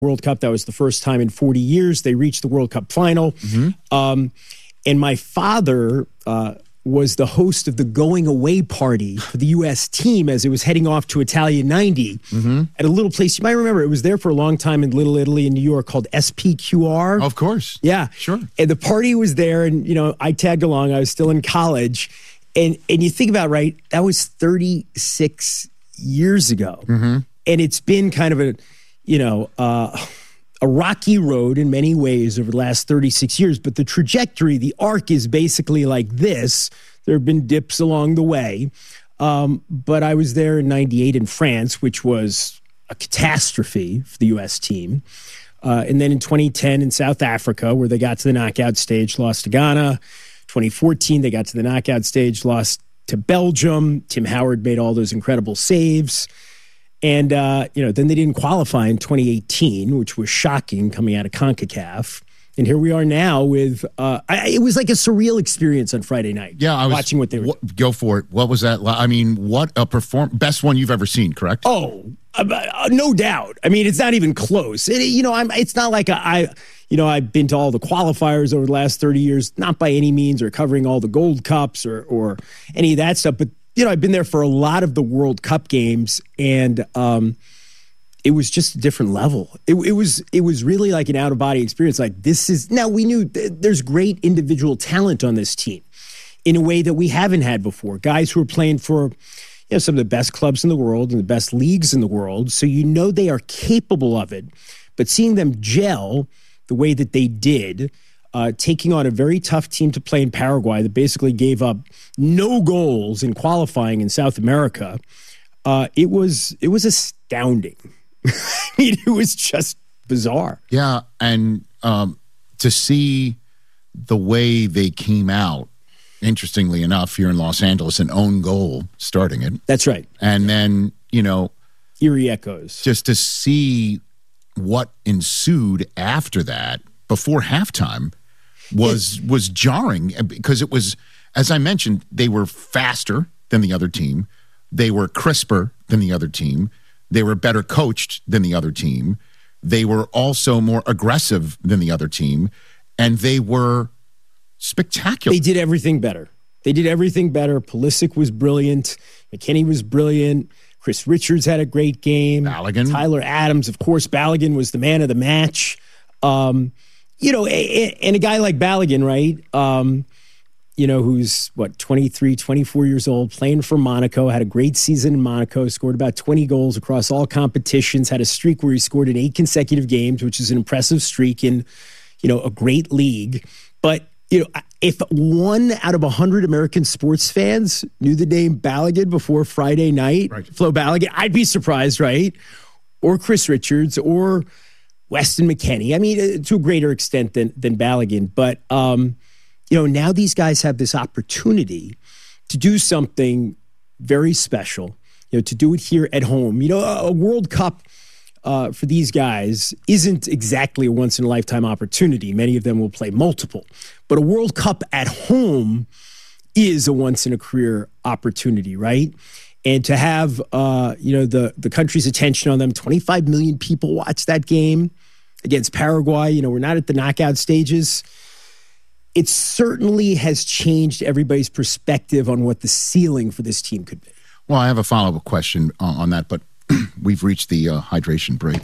World Cup. That was the first time in 40 years they reached the World Cup final. And my father was the host of the going away party for the U.S. team as it was heading off to Italia 90 at a little place. You might remember it was there for a long time in Little Italy in New York called SPQR. Of course. Yeah. Sure. And the party was there and, I tagged along. I was still in college. And you think about, right, that was 36 years ago. And it's been kind of a rocky road in many ways over the last 36 years, but the trajectory, the arc is basically like this. There have been dips along the way. But I was there in 98 in France, which was a catastrophe for the U.S. team. And then in 2010 in South Africa, where they got to the knockout stage, lost to Ghana. 2014, they got to the knockout stage, lost to Belgium. Tim Howard made all those incredible saves. And, then they didn't qualify in 2018, which was shocking coming out of CONCACAF. And here we are now with, it was like a surreal experience on Friday night. Yeah, I was watching what they were doing. Go for it. What was that? I mean, what a best one you've ever seen, correct? Oh, no doubt. I mean, it's not even close. It's not like I've been to all the qualifiers over the last 30 years, not by any means, or covering all the Gold Cups or any of that stuff, but I've been there for a lot of the World Cup games, and it was just a different level. It was really like an out-of-body experience. Like, now we knew there's great individual talent on this team in a way that we haven't had before. Guys who are playing for some of the best clubs in the world and the best leagues in the world, so they are capable of it. But seeing them gel the way that they did, taking on a very tough team to play in Paraguay that basically gave up no goals in qualifying in South America, it was astounding. I mean, it was just bizarre. Yeah, and to see the way they came out, interestingly enough, here in Los Angeles, an own goal starting it. That's right. And then, eerie echoes. Just to see what ensued after that, before halftime, was jarring because it was, as I mentioned, they were faster than the other team. They were crisper than the other team. They were better coached than the other team. They were also more aggressive than the other team. And they were spectacular. They did everything better. Pulisic was brilliant. McKennie was brilliant. Chris Richards had a great game. Balogun. Tyler Adams, of course. Balogun was the man of the match. And a guy like Balogun, right? Who's 23, 24 years old, playing for Monaco, had a great season in Monaco, scored about 20 goals across all competitions, had a streak where he scored in 8 consecutive games, which is an impressive streak in, a great league. But, if 1 out of 100 American sports fans knew the name Balogun before Friday night, right, Flo Balogun, I'd be surprised, right? Or Chris Richards or Weston McKennie. I mean, to a greater extent than Balogun. But, now these guys have this opportunity to do something very special, to do it here at home. A World Cup for these guys isn't exactly a once-in-a-lifetime opportunity. Many of them will play multiple. But a World Cup at home is a once-in-a-career opportunity, right? And to have, the country's attention on them, 25 million people watched that game against Paraguay. We're not at the knockout stages. It certainly has changed everybody's perspective on what the ceiling for this team could be. Well, I have a follow-up question on that, but we've reached the hydration break.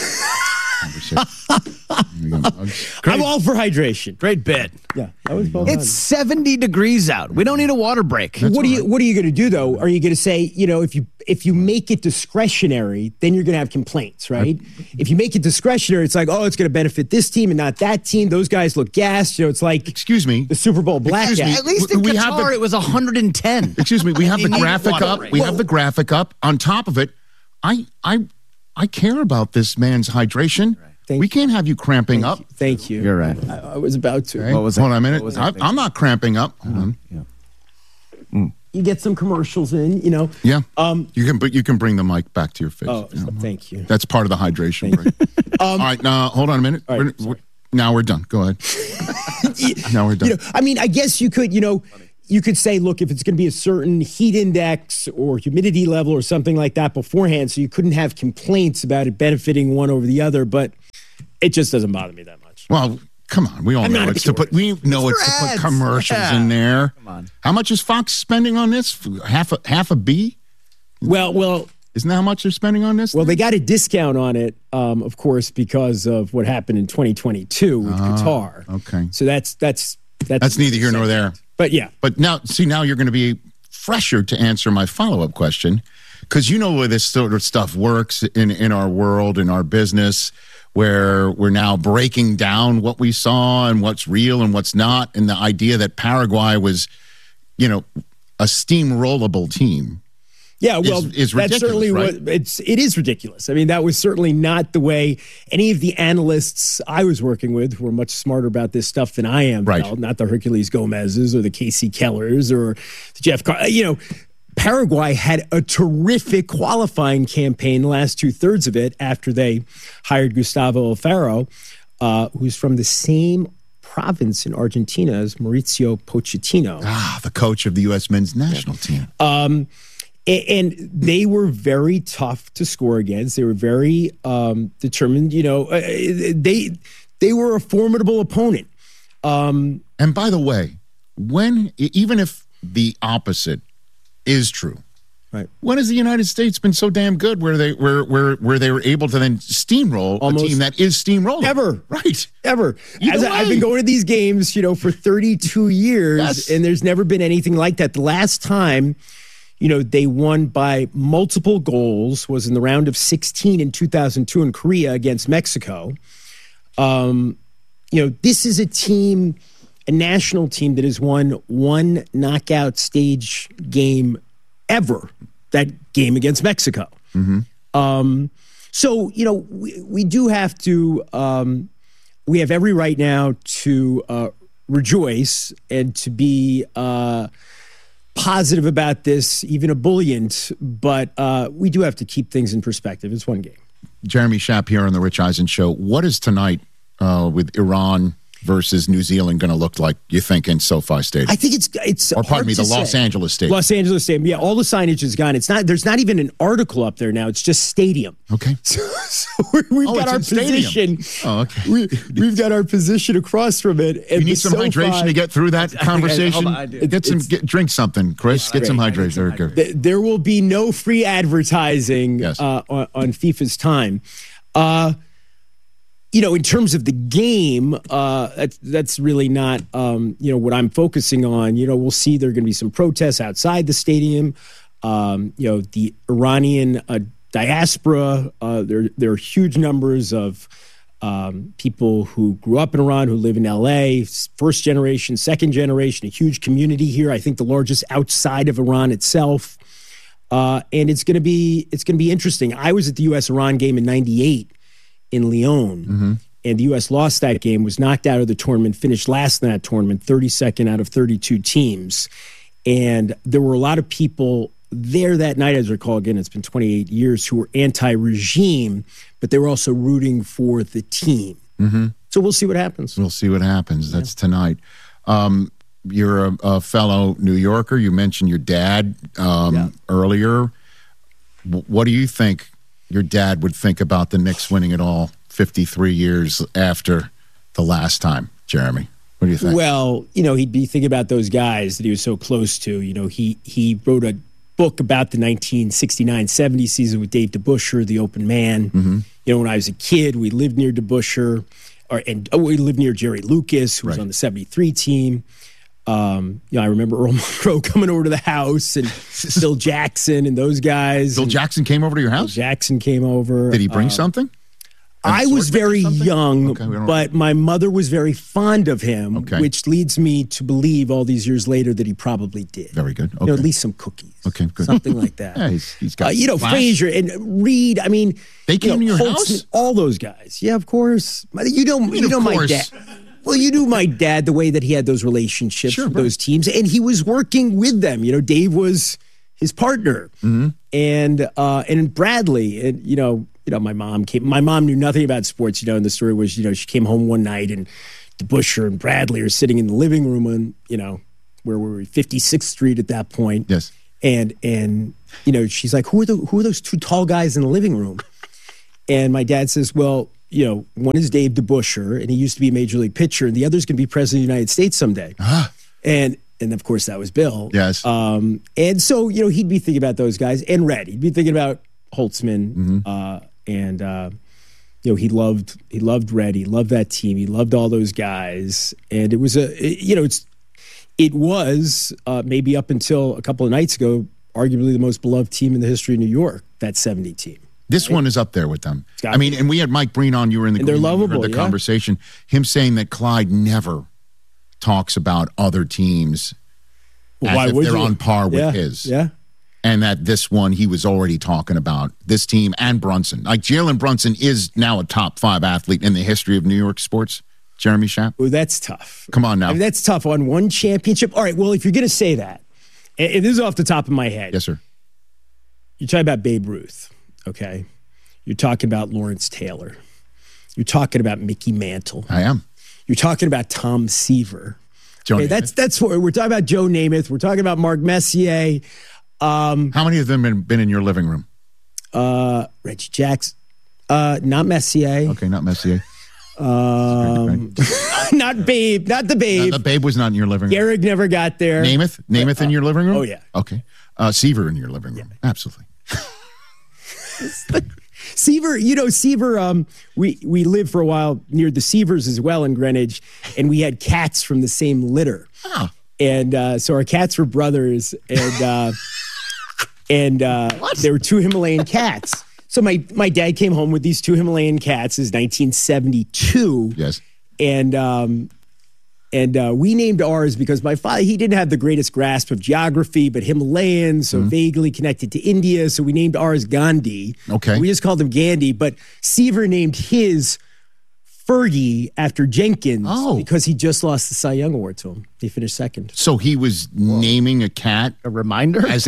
I'm all for hydration. Great bit. Yeah, that was well It's done. 70 degrees out. We don't need a water break. What are you going to do though? Are you going to say, if you make it discretionary, then you're going to have complaints, right? If you make it discretionary, it's like, oh, it's going to benefit this team and not that team. Those guys look gassed. It's like, excuse me, the Super Bowl blackout. At least in Qatar, it was 110. Excuse me, we have the graphic up. We have the graphic up. On top of it, I care about this man's hydration. Right. We can't have you cramping up. Thank you. You're right. I was about to. Okay. What was it? Hold on a minute. I'm not cramping up. Yeah. You get some commercials in, Yeah. You can bring the mic back to your face. Oh, thank you. That's part of the hydration break. All right, now hold on a minute. All right, now we're done. Go ahead. Now we're done. I guess you could, you could say, look, if it's going to be a certain heat index or humidity level or something like that beforehand, so you couldn't have complaints about it benefiting one over the other. But It just doesn't bother me that much. Well, come on. We all know it's to put. We know it's to put commercials in there. Come on. How much is Fox spending on this? Half a B? Well. Isn't that how much they're spending on this? Well, they got a discount on it, of course, because of what happened in 2022 with Qatar. Okay. So that's neither here nor there. But yeah. But now you're going to be fresher to answer my follow-up question, because you know where this sort of stuff works in our world, in our business, where we're now breaking down what we saw and what's real and what's not, and the idea that Paraguay was, a steamrollable team. Yeah, well, is ridiculous, that's certainly right? It is ridiculous. I mean, that was certainly not the way any of the analysts I was working with, who were much smarter about this stuff than I am, right? Not the Hercules Gomez's or the Casey Kellers or the Jeff Paraguay had a terrific qualifying campaign, the last 2/3 of it, after they hired Gustavo Alfaro, who's from the same province in Argentina as Mauricio Pochettino. The coach of the U.S. men's national team. And they were very tough to score against. They were very determined. They were a formidable opponent. And by the way, even if the opposite is true, right? When has the United States been so damn good where they were able to then steamroll a team that is steamrolling? Ever. Right. Ever. I've been going to these games, for 32 years, yes. And there's never been anything like that. The last time they won by multiple goals was in the round of 16 in 2002 in Korea against Mexico. This is a national team that has won one knockout stage game ever, that game against Mexico. Mm-hmm. So, we do have to, we have every right now to rejoice and to be positive about this, even ebullient, but we do have to keep things in perspective. It's one game. Jeremy Schaap here on the Rich Eisen Show. What is tonight with Iran versus New Zealand going to look like, you think, in SoFi Stadium? I think it's or pardon me, the Los Angeles Stadium. Los Angeles Stadium. Yeah, all the signage is gone. There's not even an article up there now. It's just stadium. Okay. So we've got our position. Oh, okay. We've got our position across from it. And you need some hydration to get through that conversation. Drink something, Chris. Get some hydration. There will be no free advertising on FIFA's time. In terms of the game, that's really not, what I'm focusing on. We'll see there are going to be some protests outside the stadium. The Iranian diaspora, there are huge numbers of people who grew up in Iran, who live in L.A., first generation, second generation, a huge community here. I think the largest outside of Iran itself. And it's going to be interesting. I was at the U.S.-Iran game in '98. In Lyon, and the U.S. lost that game, was knocked out of the tournament, finished last in that tournament, 32nd out of 32 teams. And there were a lot of people there that night, as I recall, again, it's been 28 years, who were anti-regime, but they were also rooting for the team. Mm-hmm. So we'll see what happens. We'll see what happens. That's tonight. You're a fellow New Yorker. You mentioned your dad earlier. What do you think your dad would think about the Knicks winning it all 53 years after the last time, Jeremy? What do you think? Well, he'd be thinking about those guys that he was so close to. He wrote a book about the 1969-70 season with Dave DeBusschere, the open man. Mm-hmm. When I was a kid, we lived near DeBusschere, we lived near Jerry Lucas, who was on the 73 team. I remember Earl Monroe coming over to the house, and Phil Jackson and those guys. Phil Jackson came over to your house? Phil Jackson came over. Did he bring something? I was very young, but my mother was very fond of him, which leads me to believe all these years later that he probably did. Very good. Okay. At least some cookies. Okay, good. Something like that. Yeah, he's got Frazier and Reed. I mean, they came to your house? All those guys. Yeah, of course. You know my dad. Well, you knew my dad, the way that he had those relationships with those teams, and he was working with them. Dave was his partner, and Bradley, and my mom came. My mom knew nothing about sports. And the story was, she came home one night, and DeBusschere and Bradley are sitting in the living room, and where were we? 56th Street at that point. Yes, and she's like, who are those two tall guys in the living room? And my dad says, well, one is Dave DeBusschere, and he used to be a major league pitcher, and the other's going to be president of the United States someday. And of course, that was Bill. Yes. And so, he'd be thinking about those guys, and Red. He'd be thinking about Holtzman, he loved Red. He loved that team. He loved all those guys, and it was maybe up until a couple of nights ago, arguably the most beloved team in the history of New York. That 70 team. This one is up there with them. I mean, and we had Mike Breen on. You were in the and they're lovable. You heard the conversation. Him saying that Clyde never talks about other teams as if they're on par with his. Yeah. And that this one, he was already talking about this team and Brunson. Like Jalen Brunson is now a top 5 athlete in the history of New York sports. Jeremy Schaap. Oh, that's tough. Come on now. I mean, that's tough on one championship. All right, well, if you're going to say that, and this is off the top of my head. Yes, sir. You're talking about Babe Ruth, okay? You're talking about Lawrence Taylor. You're talking about Mickey Mantle. I am. You're talking about Tom Seaver. Okay, that's what we're talking about. Joe Namath. We're talking about Mark Messier. How many of them been in your living room? Reggie Jackson. Not Messier. Okay, not Messier. Not Babe. Not the Babe. No, the Babe was not in your living room. Gehrig never got there. Namath in your living room? Oh, yeah. Okay. Seaver in your living room. Yeah. Absolutely. Seaver, we lived for a while near the Seavers as well in Greenwich, and we had cats from the same litter. Oh. And so our cats were brothers, and there were 2 Himalayan cats. So my dad came home with these 2 Himalayan cats. It was 1972. Yes. And we named ours because my father, he didn't have the greatest grasp of geography, but Himalayan, so vaguely connected to India. So we named ours Gandhi. Okay. We just called him Gandhi, but Seaver named his Fergie after Jenkins because he just lost the Cy Young Award to him. He finished second. So he was naming a cat a reminder as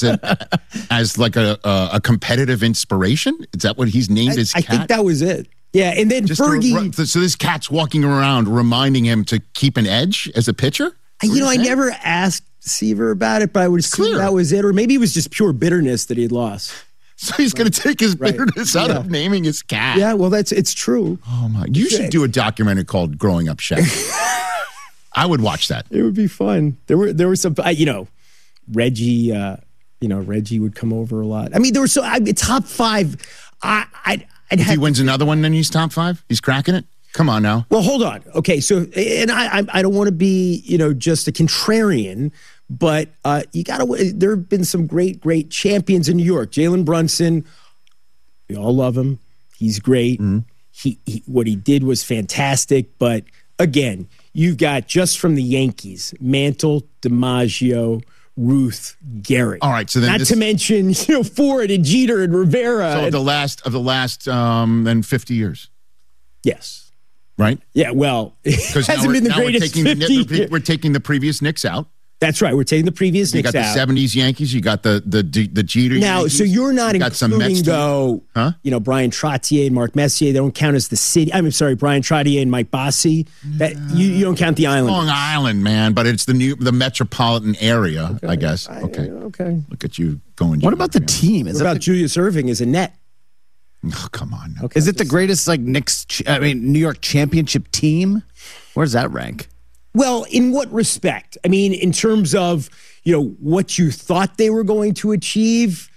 like a competitive inspiration. Is that what he's named his cat? I think that was it. Yeah, and then just Fergie. So this cat's walking around reminding him to keep an edge as a pitcher? I never asked Seaver about it, but I would assume that was it. Or maybe it was just pure bitterness that he had lost. So he's going to take his bitterness out of naming his cat. Yeah, well, it's true. Oh, my. You should do a documentary called Growing Up Chef. I would watch that. It would be fun. There were some, Reggie, Reggie would come over a lot. I mean, there were top 5. If he wins another one, then he's top 5? He's cracking it? Come on now. Well, hold on. Okay, so, and I don't want to be, just a contrarian, but you got to, there have been some great champions in New York. Jalen Brunson, we all love him. He's great. Mm-hmm. He what he did was fantastic. But again, you've got just from the Yankees, Mantle, DiMaggio, Ruth, Gehrig. All right, so then not to mention Ford and Jeter and Rivera. So of the last then 50 years. Yes. Right? Yeah, well, it hasn't been the greatest 50 years. We're taking the previous Knicks out. That's right. We're taking the previous Knicks out. You got the 70s Yankees. You got the Jeter now, Yankees. So you're not including, though, Brian Trottier and Mark Messier. They don't count as the city. I'm sorry, Brian Trottier and Mike Bossy. That you don't count the island. Long Island, man, but it's the metropolitan area, I guess. Okay. Look at you going. What about the team? What about Julius Erving as a net? Oh, come on. Okay. Is it the greatest New York championship team? Where does that rank? Well, in what respect? I mean, in terms of, what you thought they were going to achieve,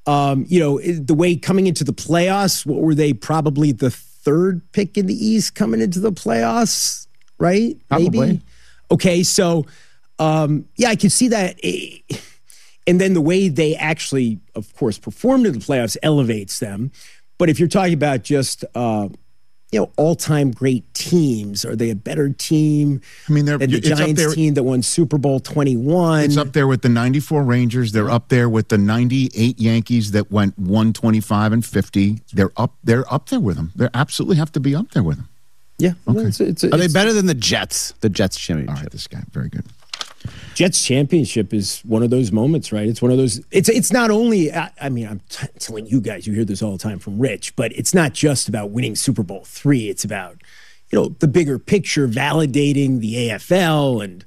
the way coming into the playoffs, what were they, probably the 3rd pick in the East coming into the playoffs, right? Probably. Maybe? Okay, so, I can see that. And then the way they actually, of course, performed in the playoffs elevates them. But if you're talking about just, all-time great teams, are they a better team than the Giants team that won Super Bowl 21? It's up there with the 94 Rangers. They're up there with the 98 Yankees that went 125-50. They're up there with them. They absolutely have to be up there with them. Yeah. Okay. Are they better than the Jets? The Jets championship. All right, this guy, very good. Jets championship is one of those moments, right? It's one of those. It's not only. I'm telling you guys, you hear this all the time from Rich, but it's not just about winning Super Bowl III. It's about the bigger picture, validating the AFL, and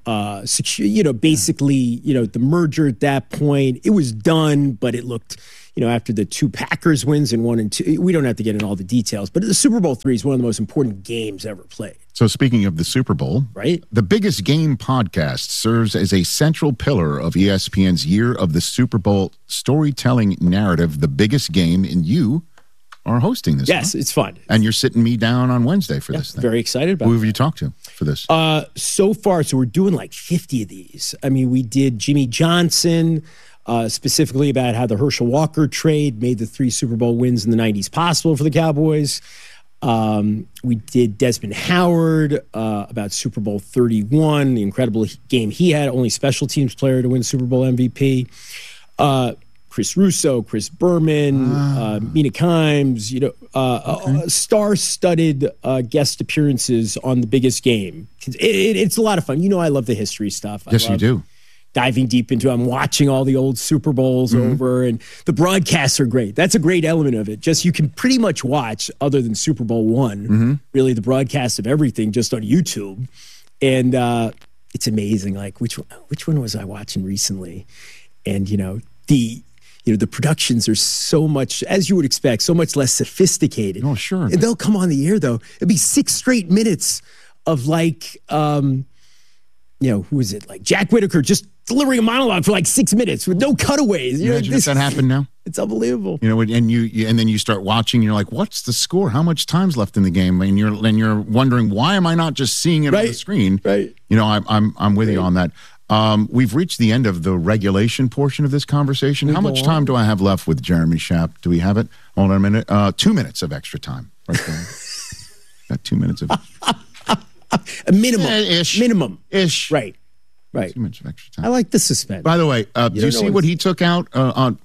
basically the merger at that point. It was done, but it looked after the 2 Packers wins and 1 and 2. We don't have to get into all the details, but the Super Bowl III is one of the most important games ever played. So speaking of the Super Bowl, right? The Biggest Game podcast serves as a central pillar of ESPN's Year of the Super Bowl storytelling narrative, The Biggest Game, and you are hosting this. Yes, it's fun. And you're sitting me down on Wednesday for this thing. Very excited about it. Who have you talked to for this? So far, we're doing like 50 of these. I mean, we did Jimmy Johnson, specifically about how the Herschel Walker trade made the 3 Super Bowl wins in the 90s possible for the Cowboys. We did Desmond Howard about Super Bowl 31, the incredible game he had, only special teams player to win Super Bowl MVP. Chris Russo, Chris Berman, Mina Kimes, star-studded guest appearances on The Biggest Game. It's a lot of fun. I love the history stuff. Yes, you do. Diving deep into it. I'm watching all the old Super Bowls over, and the broadcasts are great. That's a great element of it. Just you can pretty much watch, other than Super Bowl I, really the broadcast of everything just on YouTube. And it's amazing. Like, which one was I watching recently? And, the productions are so much, as you would expect, so much less sophisticated. Oh, sure. And they'll come on the air, though. It'd be 6 straight minutes of like, who is it? Like Jack Whitaker just delivering a monologue for like 6 minutes with no cutaways. Imagine if that happened now. It's unbelievable. And then you start watching. And you're like, what's the score? How much time's left in the game? And you're wondering, why am I not just seeing it on the screen? Right. I'm with you on that. We've reached the end of the regulation portion of this conversation. How much time do I have left with Jeremy Schaap? Do we have it? Hold on a minute. 2 minutes of extra time right there. Got 2 minutes of a minimum. Ish. Minimum. Ish. Right. 2 minutes of extra time. I like the suspense. By the way, do you see what he took out on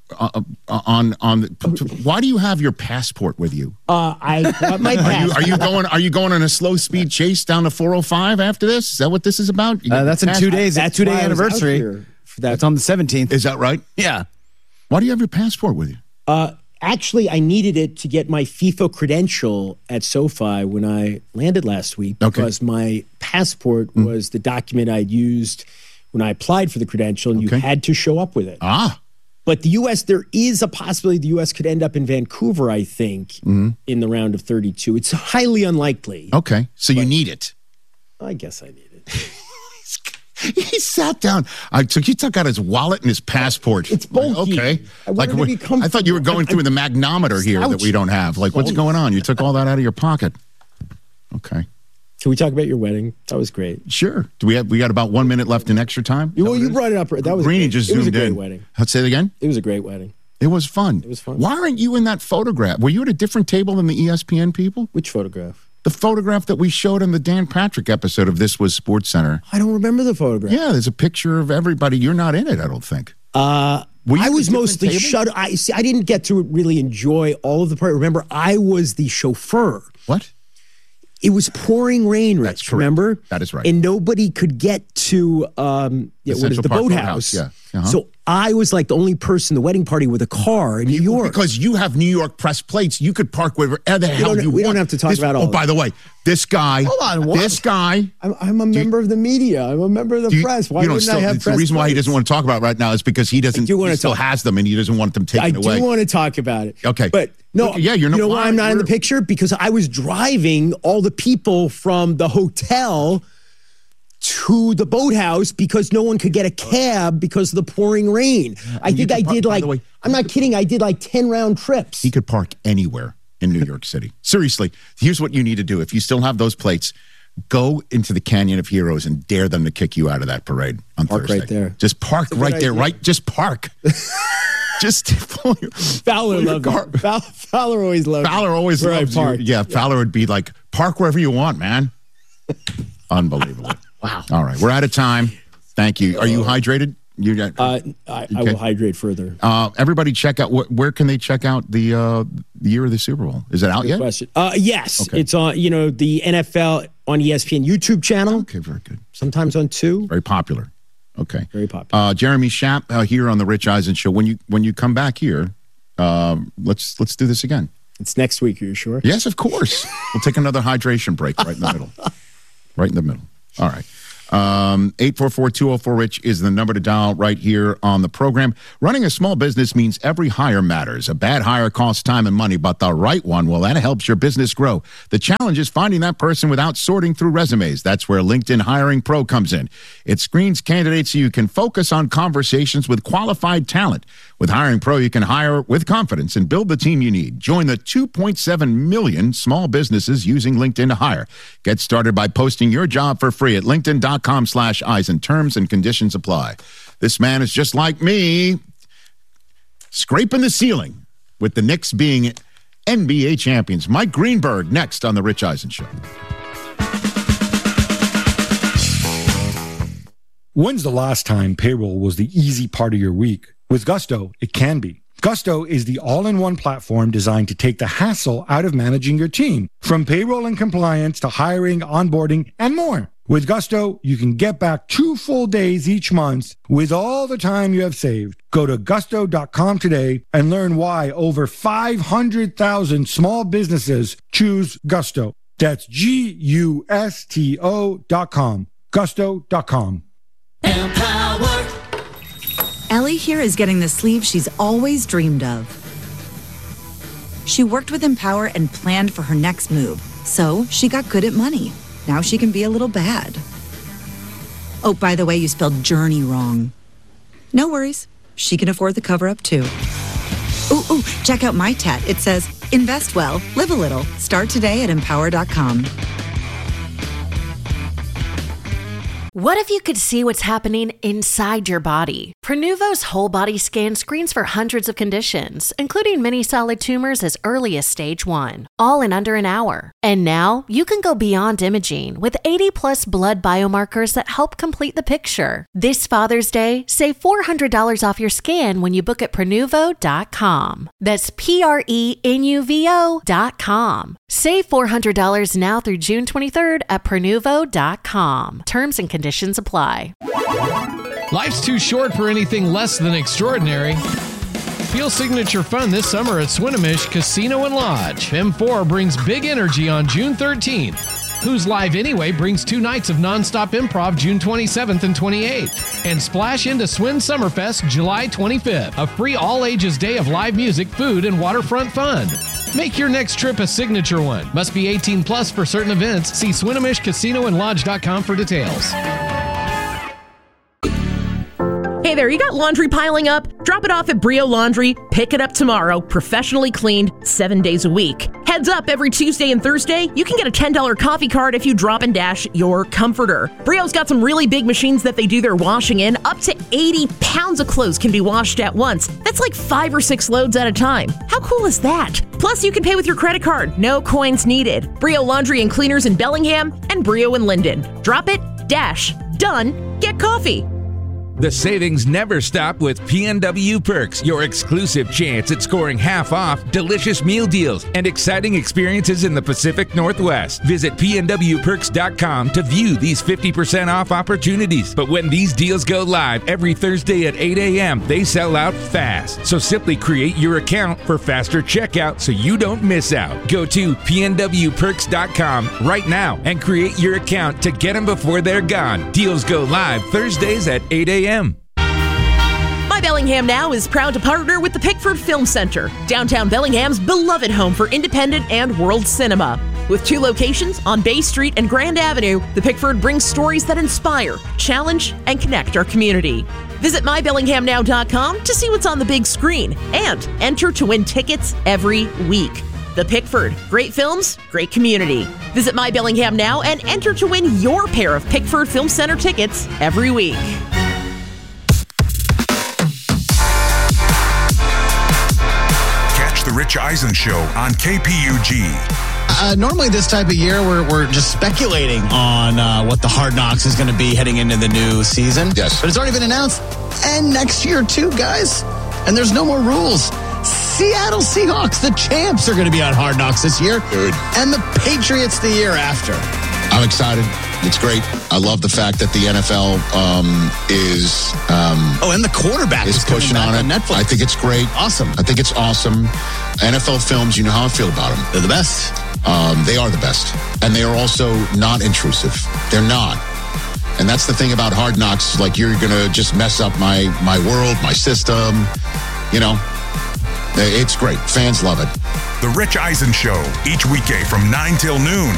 why do you have your passport with you? I got my passport. Are you going on a slow speed chase down to 405 after this? Is that what this is about? That's in 2 days. That's 2-day anniversary. That's on the 17th. Is that right? Yeah. Why do you have your passport with you? Actually, I needed it to get my FIFA credential at SoFi when I landed last week because my passport was the document I'd used when I applied for the credential, and you had to show up with it. But the U.S., there is a possibility the U.S. could end up in Vancouver, I think, in the round of 32. It's highly unlikely. Okay, so you need it. I guess I need it. He sat down. He took out his wallet and his passport. It's bulky. Okay. I thought you were going through the magnometer here that we don't have. Like, what's going on? You took all that out of your pocket. Okay. Can we talk about your wedding? That was great. Sure. We got about 1 minute left in extra time? Well, you brought it up. That was Greeny just zoomed in. It was a great wedding. Let's say it again? It was a great wedding. It was fun. It was fun. Why aren't you in that photograph? Were you at a different table than the ESPN people? Which photograph? The photograph that we showed in the Dan Patrick episode of This Was Sports Center. I don't remember the photograph. Yeah, there's a picture of everybody. You're not in it, I don't think. I was mostly shut. I didn't get to really enjoy all of the part. Remember, I was the chauffeur. What? It was pouring rain, Rich. That's correct. Remember? That is right. And nobody could get to the boathouse. Yeah. So I was like the only person in the wedding party with a car in New York. Because you have New York press plates. You could park wherever the hell you want. We don't have to talk about all. Oh, by the way, this guy. Hold on. What? This guy. I'm a member of the media. I'm a member of the press. Why wouldn't I have press? The reason why he doesn't want to talk about it right now is because he still has them and he doesn't want them taken away. I do want to talk about it. Okay. But no, yeah, you know why I'm not in the picture? Because I was driving all the people from the hotel to the boathouse because no one could get a cab because of the pouring rain. I think I did I'm not kidding, I did like 10 round trips. He could park anywhere in New York City. Seriously, here's what you need to do. If you still have those plates, go into the Canyon of Heroes and dare them to kick you out of that parade on Thursday. Right there. Just park right there, right? Just park. Just Fowler loved it. Fowler always loved it. Fowler always loves you. Yeah, Fowler would be like, park wherever you want, man. Unbelievable. Wow. All right, we're out of time. Thank you. Are you hydrated? I will hydrate further. Everybody check out, where can they check out the Year of the Super Bowl? Is it out yet? Question. Yes. Okay. It's on, the NFL on ESPN YouTube channel. Okay, very good. Sometimes on 2. Very popular. Okay. Very popular. Jeremy Schaap here on the Rich Eisen Show. When you come back here, let's do this again. It's next week, are you sure? Yes, of course. We'll take another hydration break right in the middle. Right in the middle. All right. 844-204-RICH is the number to dial right here on the program. Running a small business means every hire matters. A bad hire costs time and money, but the right one, well, that helps your business grow. The challenge is finding that person without sorting through resumes. That's where LinkedIn Hiring Pro comes in. It screens candidates so you can focus on conversations with qualified talent. With Hiring Pro, you can hire with confidence and build the team you need. Join the 2.7 million small businesses using LinkedIn to hire. Get started by posting your job for free at linkedin.com/Eisen. Terms and conditions apply. This man is just like me, scraping the ceiling with the Knicks being NBA champions. Mike Greenberg next on The Rich Eisen Show. When's the last time payroll was the easy part of your week? With Gusto, it can be. Gusto is the all-in-one platform designed to take the hassle out of managing your team, from payroll and compliance to hiring, onboarding, and more. With Gusto, you can get back 2 full days each month with all the time you have saved. Go to gusto.com today and learn why over 500,000 small businesses choose Gusto. That's Gusto.com. Gusto.com. Empower. Ellie here is getting the sleeve she's always dreamed of. She worked with Empower and planned for her next move, so she got good at money. Now she can be a little bad. Oh, by the way, you spelled journey wrong. No worries. She can afford the cover-up, too. Ooh, check out my tat. It says, invest well, live a little. Start today at Empower.com. What if you could see what's happening inside your body? Prenuvo's whole body scan screens for hundreds of conditions, including many solid tumors as early as stage 1, all in under an hour. And now you can go beyond imaging with 80+ blood biomarkers that help complete the picture. This Father's Day, save $400 off your scan when you book at Prenuvo.com. That's Prenuvo.com. Save $400 now through June 23rd at Prenuvo.com. Terms and conditions apply. Life's too short for anything less than extraordinary. Feel signature fun this summer at Swinomish Casino and Lodge. M4 brings big energy on June 13th. Who's Live Anyway brings 2 nights of nonstop improv June 27th and 28th. And splash into Swin Summerfest July 25th, a free all-ages day of live music, food, and waterfront fun. Make your next trip a signature one. Must be 18+ for certain events. See SwinomishCasinoandLodge.com for details. Hey there, you got laundry piling up? Drop it off at Brio Laundry. Pick it up tomorrow. Professionally cleaned 7 days a week. Heads up, every Tuesday and Thursday, you can get a $10 coffee card if you drop and dash your comforter. Brio's got some really big machines that they do their washing in. Up to 80 pounds of clothes can be washed at once. That's like 5 or 6 loads at a time. How cool is that? Plus, you can pay with your credit card. No coins needed. Brio Laundry and Cleaners in Bellingham and Brio in Linden. Drop it, dash, done, get coffee. The savings never stop with PNW Perks, your exclusive chance at scoring half off, delicious meal deals, and exciting experiences in the Pacific Northwest. Visit PNWPerks.com to view these 50% off opportunities. But when these deals go live every Thursday at 8 a.m., they sell out fast. So simply create your account for faster checkout so you don't miss out. Go to PNWPerks.com right now and create your account to get them before they're gone. Deals go live Thursdays at 8 a.m. My Bellingham Now is proud to partner with the Pickford Film Center, downtown Bellingham's beloved home for independent and world cinema. With 2 locations on Bay Street and Grand Avenue, the Pickford brings stories that inspire, challenge, and connect our community. Visit mybellinghamnow.com to see what's on the big screen and enter to win tickets every week. The Pickford. Great films, great community. Visit My Bellingham Now and enter to win your pair of Pickford Film Center tickets every week. The Rich Eisen Show on KPUG. Normally this type of year, we're just speculating on what the Hard Knocks is going to be heading into the new season. Yes. But it's already been announced. And next year, too, guys. And there's no more rules. Seattle Seahawks, the champs, are going to be on Hard Knocks this year. Good. And the Patriots the year after. I'm excited. It's great. I love the fact that the NFL is... and the quarterback is pushing on it. Netflix. I think it's great. Awesome. I think it's awesome. NFL films, you know how I feel about them. They're the best. They are the best. And they are also not intrusive. They're not. And that's the thing about Hard Knocks. Like, you're going to just mess up my world, my system. You know, it's great. Fans love it. The Rich Eisen Show, each weekday from 9 till noon